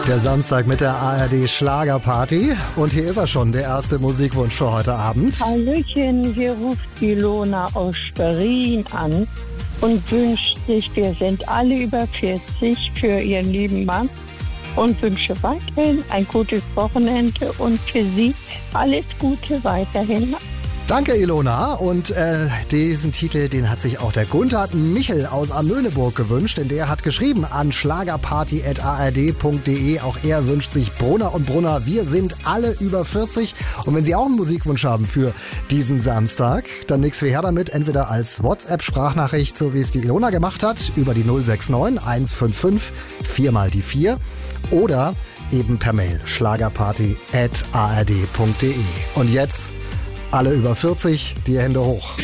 Der Samstag mit der ARD Schlagerparty. Und hier ist er schon, der erste Musikwunsch für heute Abend. Hallöchen, hier ruft Ilona aus Schwerin an und wünscht sich, wir sind alle über 40, für ihren lieben Mann und wünsche weiterhin ein gutes Wochenende und für Sie alles Gute weiterhin. Danke, Ilona. Und diesen Titel, den hat sich auch der Gunther Michel aus Amöneburg gewünscht, denn der hat geschrieben an schlagerparty@ard.de. Auch er wünscht sich Brunner und Brunner. Wir sind alle über 40. Und wenn Sie auch einen Musikwunsch haben für diesen Samstag, dann nix wie her damit. Entweder als WhatsApp-Sprachnachricht, so wie es die Ilona gemacht hat, über die 069 155 4 mal die 4 oder eben per Mail schlagerparty@ard.de. Und jetzt alle über 40, die Hände hoch.